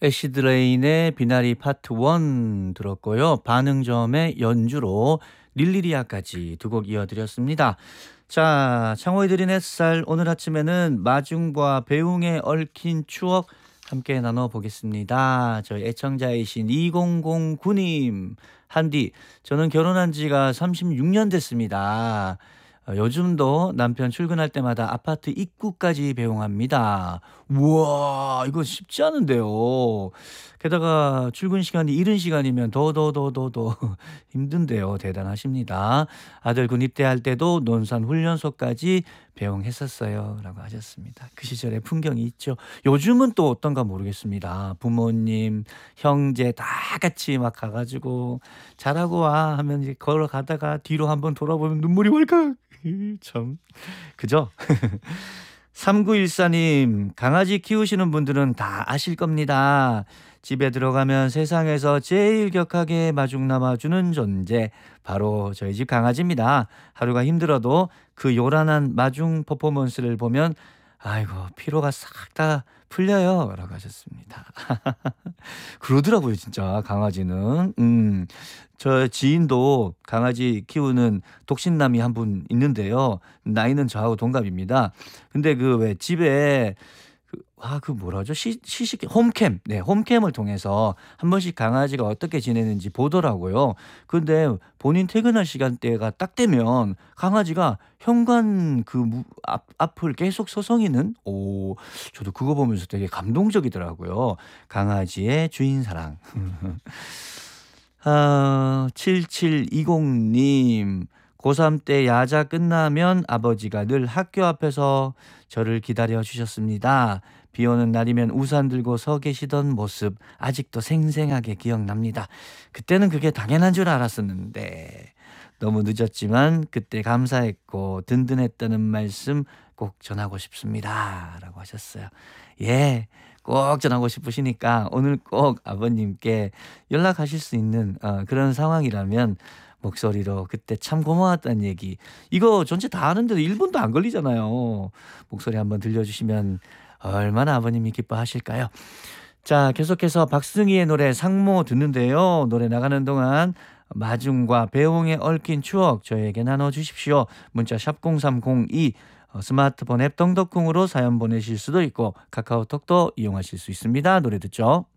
애시드레인의 비나리 파트 1 들었고요. 반응점의 연주로 릴리리아까지 두 곡 이어드렸습니다. 자, 창호이 드린 햇살 오늘 아침에는 마중과 배웅에 얽힌 추억 함께 나눠보겠습니다. 저희 애청자이신 2009님. 한디, 저는 결혼한 지가 36년 됐습니다. 요즘도 남편 출근할 때마다 아파트 입구까지 배웅합니다. 우와, 이거 쉽지 않은데요. 게다가 출근 시간이 이른 시간이면 더 힘든데요. 대단하십니다. 아들 군 입대할 때도 논산 훈련소까지 배웅했었어요. 라고 하셨습니다. 그 시절의 풍경이 있죠. 요즘은 또 어떤가 모르겠습니다. 부모님, 형제 다 같이 막 가가지고 잘하고 와 하면 이제 걸어가다가 뒤로 한번 돌아보면 눈물이 왈칵. 참, 그죠? 3914님, 강아지 키우시는 분들은 다 아실 겁니다. 집에 들어가면 세상에서 제일 격하게 마중 나와주는 존재, 바로 저희 집 강아지입니다. 하루가 힘들어도 그 요란한 마중 퍼포먼스를 보면 아이고, 피로가 싹 다 풀려요. 라고 하셨습니다. 그러더라고요, 진짜, 강아지는. 저 지인도 강아지 키우는 독신남이 한 분 있는데요. 나이는 저하고 동갑입니다. 근데 그 왜 집에 그 뭐라죠? 시식 홈캠. 네, 홈캠을 통해서 한 번씩 강아지가 어떻게 지내는지 보더라고요. 근데 본인 퇴근할 시간대가 딱 되면 강아지가 현관 앞을 계속 서성이는, 저도 그거 보면서 되게 감동적이더라고요. 강아지의 주인 사랑. 7720님. 고3 때 야자 끝나면 아버지가 늘 학교 앞에서 저를 기다려 주셨습니다. 비 오는 날이면 우산 들고 서 계시던 모습 아직도 생생하게 기억납니다. 그때는 그게 당연한 줄 알았었는데 너무 늦었지만 그때 감사했고 든든했다는 말씀 꼭 전하고 싶습니다. 라고 하셨어요. 예, 꼭 전하고 싶으시니까 오늘 꼭 아버님께 연락하실 수 있는 그런 상황이라면 목소리로 그때 참 고마웠다는 얘기, 이거 전체 다 아는데도 1분도 안 걸리잖아요. 목소리 한번 들려주시면 얼마나 아버님이 기뻐하실까요? 자, 계속해서 박승희의 노래 상모 듣는데요. 노래 나가는 동안 마중과 배웅에 얽힌 추억 저에게 나눠주십시오. 문자 샵 0302, 스마트폰 앱 덩덕콩으로 사연 보내실 수도 있고 카카오톡도 이용하실 수 있습니다. 노래 듣죠.